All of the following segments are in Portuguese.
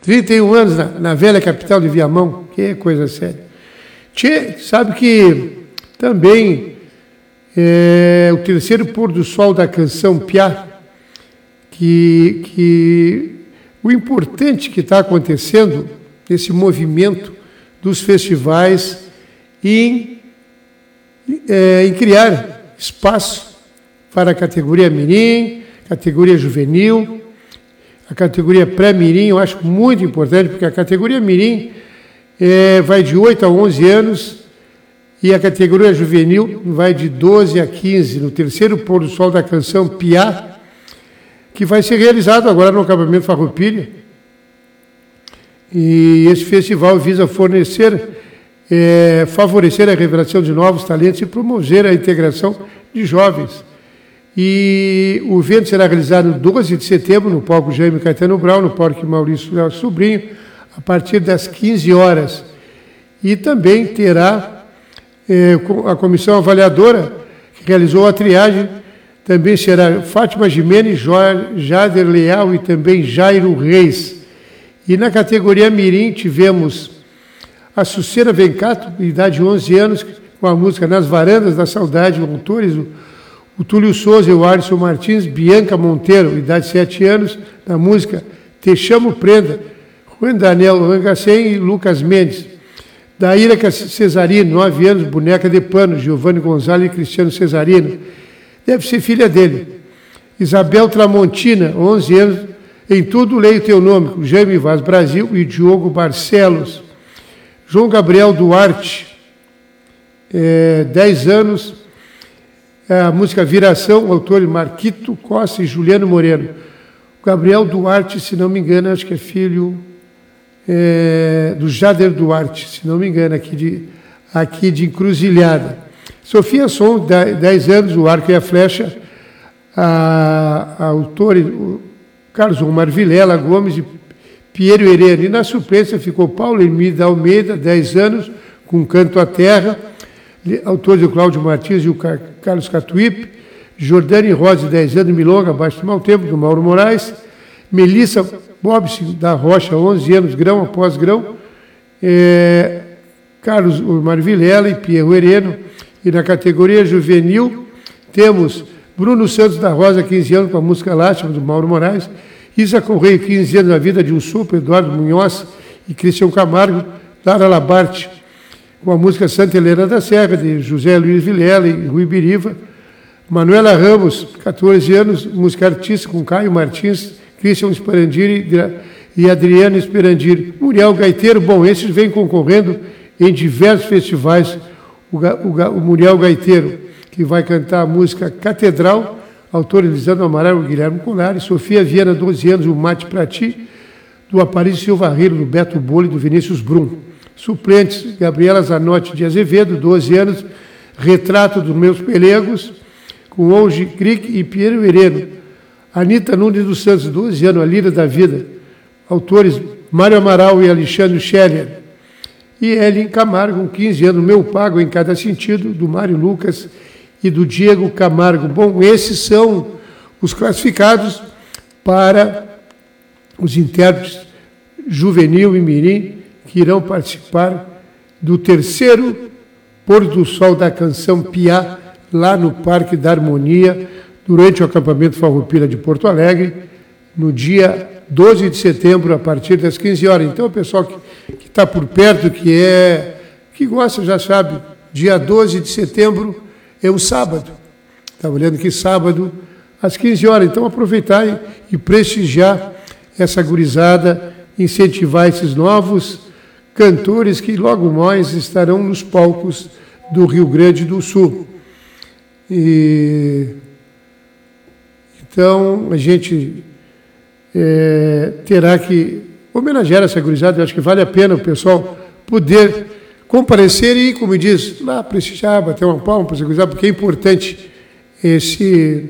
31 anos na velha capital de Viamão, que coisa séria. Tchê, sabe que também o terceiro pôr do sol da canção Piá, que o importante que está acontecendo nesse movimento dos festivais em criar espaço para a categoria mirim, categoria juvenil, a categoria pré-mirim, eu acho muito importante, porque a categoria mirim vai de 8 a 11 anos e a categoria juvenil vai de 12 a 15, no terceiro pôr do sol da canção Piá, que vai ser realizado agora no acampamento Farroupilha. E esse festival visa favorecer a revelação de novos talentos e promover a integração de jovens. E o evento será realizado no 12 de setembro, no palco Jaime Caetano Brau, no Parque Maurício Sobrinho, a partir das 15 horas. E também terá a comissão avaliadora, que realizou a triagem, também será Fátima Gimenez, Jader Leal e também Jairo Reis. E na categoria mirim tivemos a Sucena Vencato, idade de 11 anos, com a música Nas Varandas da Saudade, autores o Túlio Souza e o Alisson Martins, Bianca Monteiro, idade de 7 anos, na música Te Chamo Prenda, Juan Daniel Rangacem e Lucas Mendes. Daíra Cesarino, 9 anos, Boneca de Pano, Giovanni Gonzalez e Cristiano Cesarino. Deve ser filha dele. Isabel Tramontina, 11 anos, Em Tudo Leio Teu Nome, Jaime Vaz Brasil e Diogo Barcelos. João Gabriel Duarte, 10 anos, a música Viração, autores Marquito Costa e Juliano Moreno. Gabriel Duarte, se não me engano, acho que é filho do Jader Duarte, se não me engano, aqui de Encruzilhada. Sofia Som, 10 anos, O Arco e a Flecha, autores Carlos Omar Vilela Gomes e Piero Herrera. E na surpresa ficou Paulo Hermida Almeida, 10 anos, com Canto à Terra, autores do Cláudio Martins e o Carlos Catuípe, Jordane Rosa, 10 anos, Milonga, Abaixo do Mau Tempo, do Mauro Moraes, Melissa Bobs da Rocha, 11 anos, Grão após Grão, Carlos Omar Vilela e Piero Herrera. E na categoria juvenil temos Bruno Santos da Rosa, 15 anos, com a música Lástima, do Mauro Moraes, Isa Correia, 15 anos, A Vida de um Sopro, Eduardo Munhoz e Cristian Camargo, Lara Labarte, com a música Santa Helena da Serra, de José Luiz Vilela e Rui Biriva, Manuela Ramos, 14 anos, música artista, com Caio Martins, Cristian Sperandiri e Adriano Sperandiri. Muriel Gaiteiro, bom, esses vêm concorrendo em diversos festivais, o Muriel Gaiteiro, que vai cantar a música Catedral, autor Elisandro Amaral e Guilherme Colari, Sofia Viana, 12 anos, O Mate Pra Ti, do Aparício Silva Rio, do Beto Bolo e do Vinícius Brum. Suplentes, Gabriela Zanotti de Azevedo, 12 anos, Retrato dos Meus Pelegos, com Onge Crick e Piero Herrera. Anita Nunes dos Santos, 12 anos, A Lira da Vida. Autores Mário Amaral e Alexandre Scheller. E Ellen Camargo, com 15 anos, Meu Pago em Cada Sentido, do Mário Lucas e do Diego Camargo. Bom, esses são os classificados para os intérpretes juvenil e mirim que irão participar do terceiro pôr do sol da canção Piá, lá no Parque da Harmonia, durante o acampamento Farroupilha de Porto Alegre, no dia 12 de setembro, a partir das 15 horas. Então, o pessoal que está por perto, que gosta, já sabe, dia 12 de setembro é um sábado. Está olhando aqui, sábado, às 15 horas. Então, aproveitar e prestigiar essa gurizada, incentivar esses novos cantores que logo mais estarão nos palcos do Rio Grande do Sul. Então, a gente terá que homenagear essa gurizada. Eu acho que vale a pena o pessoal poder comparecer e, como diz, lá prestigiar, bater uma palma para essa gurizada, porque é importante esse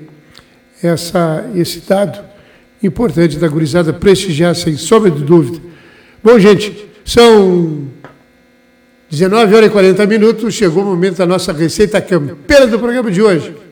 dado importante da gurizada prestigiar, sem sombra de dúvida. Bom, gente, são 19 horas e 40 minutos, chegou o momento da nossa receita campeira do programa de hoje.